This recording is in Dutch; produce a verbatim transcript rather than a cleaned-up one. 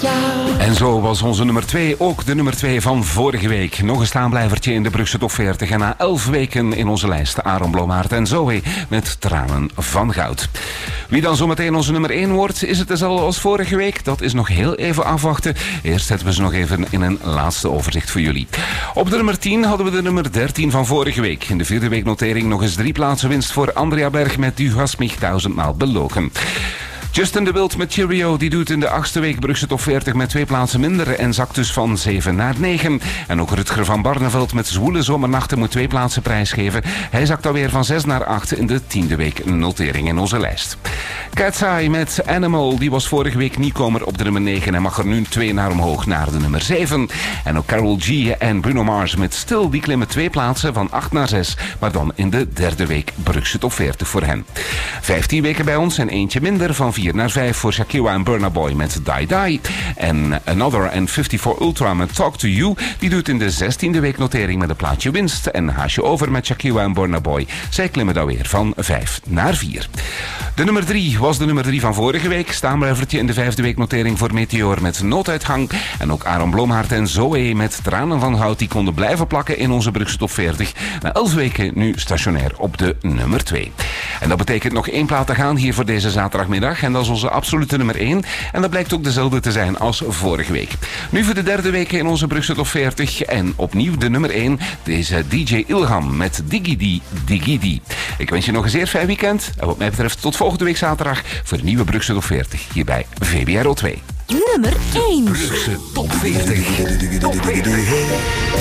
jou. En zo was onze nummer twee ook de nummer twee van vorige week. Nog een staanblijvertje in de Brugse Top veertig. En na elf weken in onze lijst Aaron Blommaert en Zoe met Tranen van Goud. Wie dan zometeen onze nummer één wordt, is het dezelfde als vorige week? Dat is nog heel even afwachten. Eerst zetten we ze nog even in een laatste overzicht voor jullie. Op de nummer tien hadden we de nummer dertien van vorige week. In de vierde weeknotering nog eens drie plaatsen winst voor Andrea Berg met Du hast mich duizendmaal belogen. Justin de Wild met Cheerio, die doet in de achtste week Brugse Top veertig met twee plaatsen minder en zakt dus van zeven naar negen. En ook Rutger van Barneveld met Zwoele Zomernachten moet twee plaatsen prijsgeven. Hij zakt alweer van zes naar acht in de tiende week notering in onze lijst. Cat's Eye met Animal, die was vorige week nieuwkomer op de nummer negen en mag er nu twee naar omhoog naar de nummer zeven. En ook Karol G en Bruno Mars met Stil, die klimmen twee plaatsen van acht naar zes, maar dan in de derde week Brugse Top veertig voor hen. vijftien weken bij ons en eentje minder van vier naar vijf voor Shakira en Burna Boy met Die Die. En Another en vijfenvijftig Ultra met Talk to You, die doet in de zestiende week notering met een plaatje winst. En haasje over met Shakira en Burna Boy. Zij klimmen dan weer van vijf naar vier. De nummer drie was de nummer drie van vorige week. Staanblijvertje in de vijfde week notering voor Meteor met Nooduitgang. En ook Aaron Blommaert en Zoe met Tranen van Goud, die konden blijven plakken in onze Brugse Top veertig. Na elf weken nu stationair op de nummer twee. En dat betekent nog één plaat te gaan hier voor deze zaterdagmiddag. En dat is onze absolute nummer één. En dat blijkt ook dezelfde te zijn als vorige week. Nu voor de derde week in onze Brugse Top veertig. En opnieuw de nummer één. Deze D J Ilham met Digidi Digidi. Ik wens je nog een zeer fijn weekend. En wat mij betreft tot volgende week zaterdag voor de nieuwe Brugse Top veertig. Hier bij V B R O twee. Nummer één. Brugse Top veertig. Top veertig.